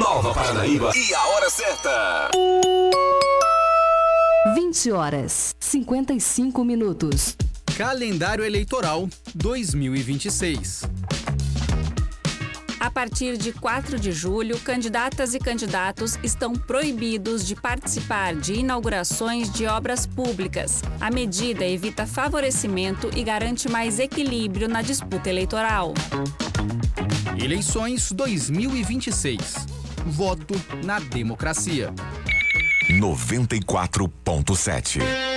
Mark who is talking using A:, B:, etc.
A: Nova Paranaíba e a hora certa.
B: 20h55.
C: Calendário Eleitoral 2026.
D: A partir de 4 de julho, candidatas e candidatos estão proibidos de participar de inaugurações de obras públicas. A medida evita favorecimento e garante mais equilíbrio na disputa eleitoral.
C: Eleições 2026. Voto na democracia.
A: 94.7.